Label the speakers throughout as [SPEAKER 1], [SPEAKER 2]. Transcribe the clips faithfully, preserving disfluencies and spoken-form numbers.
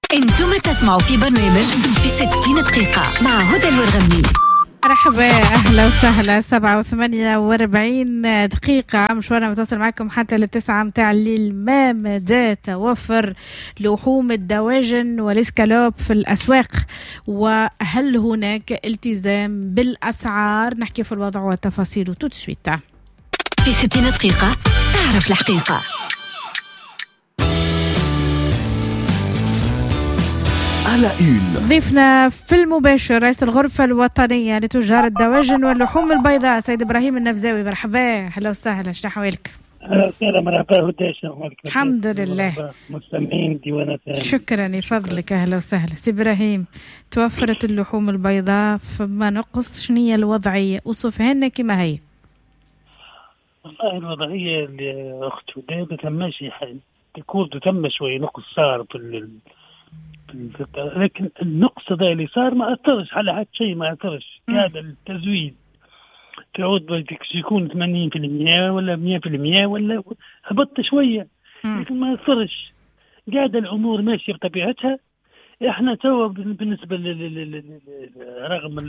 [SPEAKER 1] انتم تسمعوا في برنامج في ستين دقيقة مع هدى الورغمي.
[SPEAKER 2] مرحبا، أهلا وسهلا. سبعة وثمانية وأربعين دقيقة مشوارنا متواصل معكم حتى للتسعة متاع الليل. ما مدى توفر لحوم الدواجن والإسكالوب في الأسواق، وهل هناك التزام بالأسعار؟ نحكي في الوضع والتفاصيل وتوتسويت
[SPEAKER 1] في ستين دقيقة تعرف الحقيقة.
[SPEAKER 3] على إون
[SPEAKER 2] ضيفنا في المباشر رئيس الغرفة الوطنية لتجار الدواجن واللحوم البيضاء سيد إبراهيم النفزاوي. مرحبا، أهلا وسهلا، شنو أحوالك؟
[SPEAKER 4] أهلا وسهلا. مرحبا هداش.
[SPEAKER 2] الحمد لله.
[SPEAKER 4] مستمعين ديوانات.
[SPEAKER 2] شكرا يفضلك. أهلا وسهلا سي إبراهيم. توفرت اللحوم البيضاء فما نقص، شنو هي الوضعية؟ وصفها لنا كما هي.
[SPEAKER 4] والله الوضعية اللي أخت هدى بتمشي تكون تم شوي نقص صار في ال لكن النقص ده اللي صار ما أثرش على حد شيء، ما أثرش. هذا التزويد تعود يكون ثمانين بالمئة ولا مئة بالمئة ولا هبط شوية، لكن ما أثرش. قاعدة الأمور ماشية بطبيعتها. إحنا توا بالنسبة رغم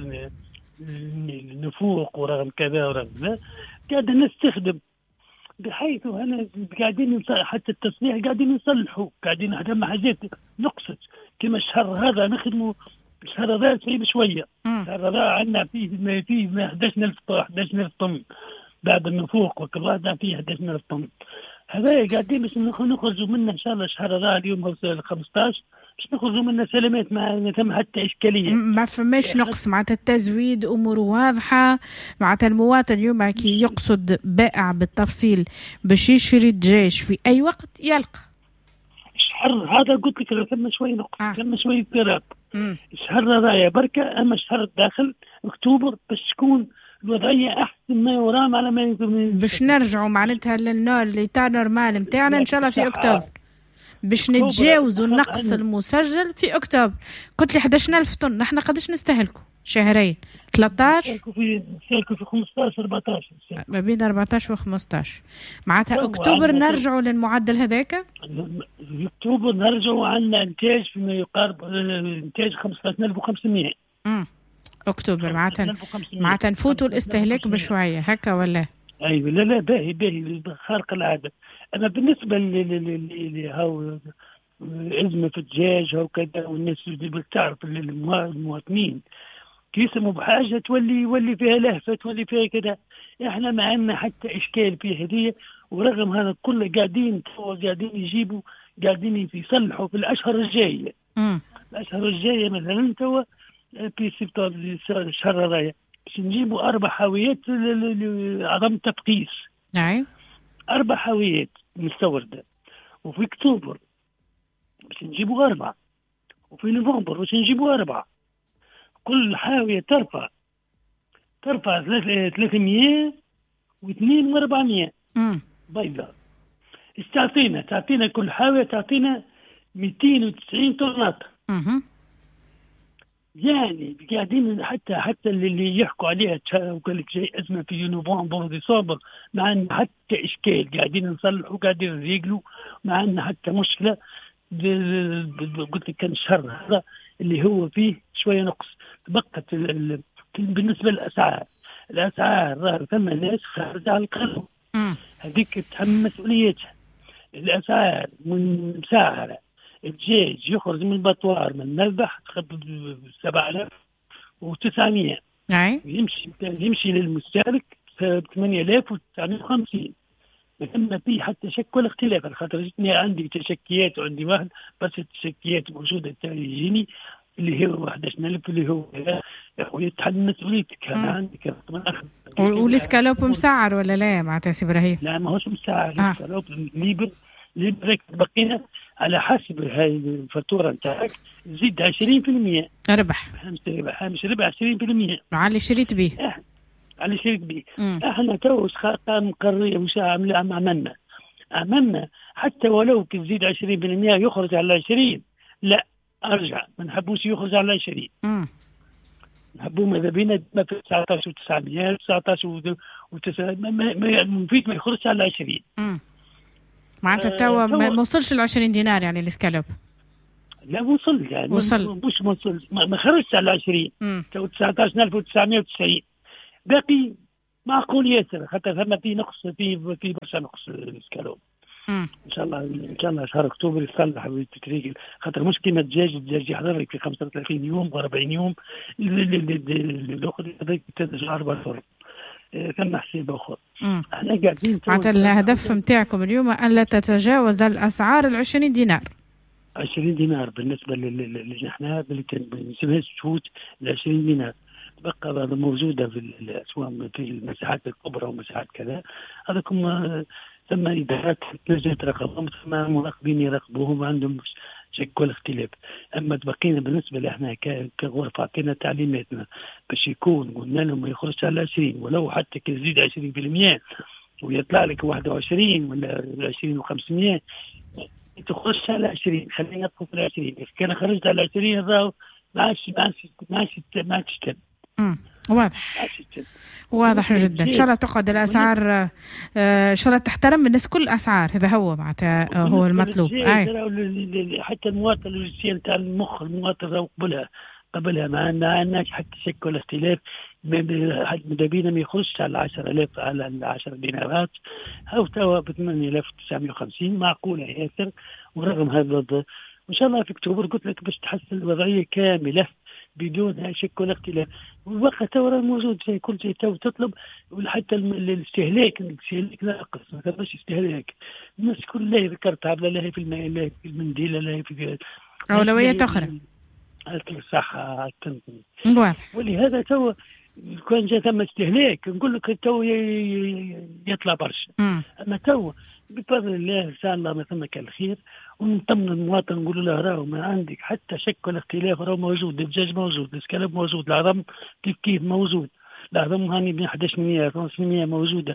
[SPEAKER 4] النفوق ورغم كذا ورغم ذا قاعدة نستخدم، بحيث أنا قاعدين حتى التصليح قاعدين نصلحوا، قاعدين نخدم حاجات نقصت. كما الشهر هذا نخدموا الشهر هذا صعيب شوية. الشهر هذا عندنا فيه ما فيه أحد عشر ألف أحد عشر ألف طن بعد النفوق، وكل واحد فيه أحد عشر ألف طن. هذا قاعدين بس نخرجوا منه إن شاء الله الشهر هذا اليوم هو خمسة عشر باش نخرجوا منه سلامات، ما ثم حتى إشكالية.
[SPEAKER 2] ما فماش نقص معناتها التزويد أمور واضحة. معناتها المواطن اليوم كي يقصد بائع بالتفصيل باش يشري دجاج في أي وقت يلقى.
[SPEAKER 4] الشهر هذا قلت لك ثم شوي نقص،
[SPEAKER 2] آه.
[SPEAKER 4] ثم شوي اضطراب. الشهر هذا يا بركة، أما الشهر الداخل أكتوبر باش تكون الوضعية أحسن ما يرام على ما يمكن.
[SPEAKER 2] باش نرجعوا معناتها للنور اللي تاع نورمال متاعنا إن شاء الله في أكتوبر، باش نتجاوزوا النقص المسجل في أكتوبر. قلت لي أحد عشر ألف طن، نحن قداش نستهلكوا شهريا؟ ثلاثة عشر
[SPEAKER 4] في في خمسة عشر أربعة عشر،
[SPEAKER 2] ما بين أربعة عشر و خمسة عشر. معناتها أكتوبر نرجعوا للمعدل هذاك.
[SPEAKER 4] أكتوبر نرجعوا عندنا إنتاج فيما يقارب إنتاج خمسة عشر ألف وخمسمئة.
[SPEAKER 2] امم أكتوبر معناتها معناتها نفوتوا الاستهلاك بشوية هكا ولا؟
[SPEAKER 4] أيوة. لا لا باهي باهي خارق العادة. أما بالنسبة اللي هاو أزمة في الدجاج هاو كذا، والناس اللي بتعرف المواطنين كيسموا بحاجة تولي يولي فيها لهفة، تولي فيها كذا. إحنا ما عندنا حتى إشكال في هذه، ورغم هذا كله قاعدين قاعدين يجيبوا قاعدين يصلحوا في الأشهر الجاية.
[SPEAKER 2] امم
[SPEAKER 4] الأشهر الجاية مثلا توا في سبتمبر الشهر هذايا باش نجيبوا أربع حاويات عظم تفقيس.
[SPEAKER 2] نعم.
[SPEAKER 4] أربع حاويات مستوردة. وفي أكتوبر باش نجيبوا أربعة، وفي نوفمبر باش نجيبوا أربعة. كل حاوية ترفع ترفع ثلاثمية واثنين وأربعمية بيضاء. إيش تعطينا؟ تعطينا كل حاوية تعطينا مئتين وتسعين طنات. يعني قاعدين حتى حتى اللي يحكوا عليها وقال لك جاي أزمة في نوفمبر وديسمبر، ما عندنا حتى إشكال. قاعدين نصلحوا قاعدين نريقلوا، ما عندنا حتى مشكلة. قلت لك كان الشهر هذا اللي هو فيه شوية نقص. بقت بالنسبة للأسعار، الأسعار ثم ناس خارجة على القانون، هذيك تحمل مسؤوليتها. الأسعار من مساعرة الدجاج يخرج من البطوار من المذبح سبعة آلاف وتسعمية، يمشي يمشي للمستهلك ثمانية آلاف وتسعمية وخمسين. ما في حتى شك ولا اختلاف. الخاطر جتني عندي تشكيات وعندي واحد بس التشكيات موجودة يجيني اللي هو واحد عشر ألف اللي هو يا أخوي تحمل مسؤوليتك. أنا عندك
[SPEAKER 2] والإسكالوب مسعر ولا لا معناتها سي إبراهيم؟
[SPEAKER 4] لا ما هوش مسعر. الإسكالوب ليبر ليبر بقينا على حسب هاي الفاتورة نتاعك زيد عشرين بالمئة
[SPEAKER 2] ربح.
[SPEAKER 4] هامش ربح عشرين بالمئة
[SPEAKER 2] على اللي شريت به.
[SPEAKER 4] إح... على اللي شريت به. احنا توش خاطر مقرية وش عملنا عملنا حتى ولو تزيد عشرين بالمئة يخرج على عشرين. لا أرجع ما نحبوش يخرج على عشرين. نحبوه ماذا بينا ما في تسعة عشر وتسعمية تسعة عشر وتسعمية مفيد ما يخرج على عشرين.
[SPEAKER 2] معناتها توا ما وصلش ل عشرين دينار يعني الاسكالوب.
[SPEAKER 4] لا وصل يعني
[SPEAKER 2] وصل
[SPEAKER 4] مش وصل ما خرجش على عشرين تو تسعة عشر ألف وتسعمائة وتسعين باقي معقول ياسر خاطر ثم في نقص في في برشا نقص السكالوب. ان شاء الله ان شاء الله شهر اكتوبر يصلح بالتدريج خاطر مش كيما الدجاج الدجاج يحضر لك في خمسة وثلاثين يوم أربعين يوم الاخر هذاك تدرج أربع شهور ثم حساب اخر. احنا قاعدين
[SPEAKER 2] معناتها الهدف نتاعكم اليوم الا تتجاوز الاسعار العشرين دينار.
[SPEAKER 4] عشرين دينار بالنسبه اللي احنا اللي نسميها تفوت ال عشرين دينار تبقى موجوده في الاسواق في المساحات الكبرى ومساحات كذا. هذاكم ثم ادارات تنجم تراقبهم ثم مراقبين يراقبوهم عندهم شك ولا اختلاف. اما تبقينا بالنسبه لنا كغرفه عطينا تعليماتنا باش يكون قلنا لهم ما يخرجش على عشرين ولو حتى كي يزيد عشرين بالمئة ويطلع لك واحد وعشرين ولا عشرين وخمسمائة تخرجش على عشرين خلينا ندخل في العشرين. إذا كان خرجت على عشرين راهو ما عادش ما عادش ما عادش ما عادش تم.
[SPEAKER 2] واضح واضح جدا. ان شاء الله تقعد الاسعار ان شاء الله تحترم الناس كل الاسعار. هذا هو معناتها هو المطلوب.
[SPEAKER 4] اي حتى المواطن اللي تاع المخ المواطن قبلها قبلها ما عندناش حتى شك ولا اختلاف. ماذا بينا ما يخرجش على عشرة آلاف على العشر دينارات أو توا ب ثمانية آلاف وتسعمائة وخمسين معقولة ياسر. ورغم هذا وإن شاء الله في أكتوبر قلت لك باش تحسن الوضعية كاملة بدون شك ولا اختلاف. والواقع توا موجود زي كل شيء تو تطلب وحتى الاستهلاك الاستهلاك ناقص ما كانش استهلاك. الناس كلها ذكرتها لا في الماء لا في المنديل لا في
[SPEAKER 2] أولويات أخرى
[SPEAKER 4] الصحة
[SPEAKER 2] واضح.
[SPEAKER 4] ولهذا تو كان جاء ثم استهلاك نقول لك تو يطلع برشا. أما تو بفضل الله إن شاء الله ما ثم كان الخير ونطمن المواطن نقول له راهو ما عندك حتى شك ولا اختلاف راهو موجود. الدجاج موجود السكالب موجود العظم كيف كيف موجود. العظم هاني من أحد عشر مية خمسمية موجودة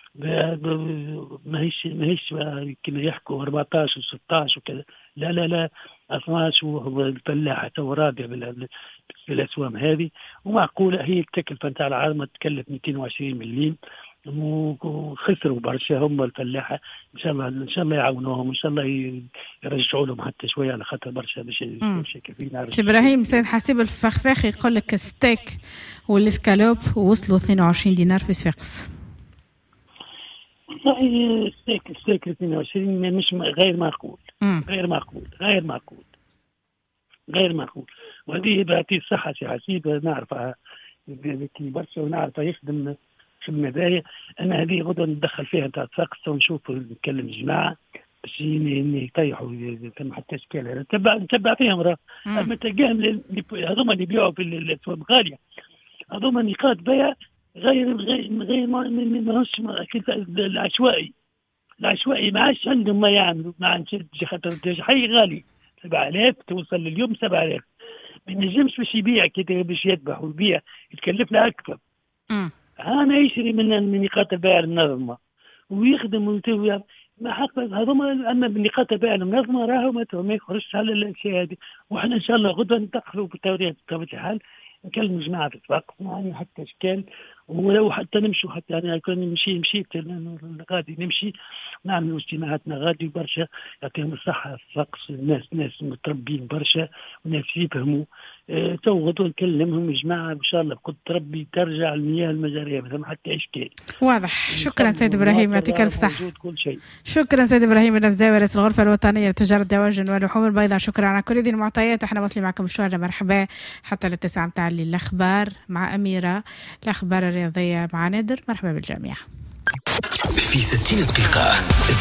[SPEAKER 4] ما هيش ما هيش كما يحكوا أربعتاشر وستاشر وكذا. لا لا لا اثناشر والفلاحة تو راضية بالأسوام هذه ومعقولة. هي التكلفة نتاع العظمة تكلف مئتين وعشرين مليم وخسروا برشا هم الفلاحة. ان شاء الله ان شاء الله يعاونوهم ان شاء الله يرجعوا لهم حتى شويه على خاطر برشا باش كيفين.
[SPEAKER 2] ابراهيم سيد حسيب الفخفاخي يقول لك ستيك والسكالوب وصلوا اثنين وعشرين دينار في صفاقس.
[SPEAKER 4] والله ستيك ستيك اثنين وعشرين مش غير معقول. مم. غير معقول غير معقول غير معقول. وهذه بعطيه الصحه سي حسيب نعرفها برشا ونعرفها يخدم خدمة باهية. أنا هذه غدوة ندخل فيها نتاع صفاقس ونشوف نتكلم الجماعة باش يطيحوا ثم حتى إشكال نتبع نتبع فيهم راه. أما تلقاهم هذوما اللي يبيعوا في الأسواق غالية هذوما نقاط بيع غير غير غير ماهوش العشوائي. العشوائي ما عادش عندهم ما يعملوا ما عندش خاطر حي غالي سبعة آلاف توصل لليوم سبعة آلاف ما ينجمش باش يبيع كده باش يذبح ويبيع يتكلف له أكثر. أنا يشري من من نقاط البيع المنظمة ويخدم ويتوي ما حق هذوما. أما بنقاط البيع المنظمة راهو ما يخرجش على الأشياء هذه. وإحنا إن شاء الله غدوة ندخلوا بالتوريات بطبيعة الحال نكلم جماعة في الصفاقس يعني حتى إشكال ولو حتى نمشوا حتى أنا كنا نمشي مشيت غادي نمشي نعمل اجتماعاتنا غادي برشا يعطيهم الصحة الصفاقس. الناس ناس متربين برشا وناس يفهموا. اه تو غدوة نكلمهم يا جماعة إن شاء الله بقدر ربي ترجع المياه المجارية مثلا حتى إشكال.
[SPEAKER 2] واضح. شكرا سيد إبراهيم يعطيك ألف صحة. شكرا سيد إبراهيم النبزاوي رئيس الغرفة الوطنية لتجارة الدواجن واللحوم البيضاء. شكرا على كل هذه المعطيات. احنا واصلين معكم شوية مرحبا حتى للتسعة متاع الأخبار مع أميرة الأخبار الرياضية مع نادر. مرحبا بالجميع.
[SPEAKER 3] في ستين دقيقة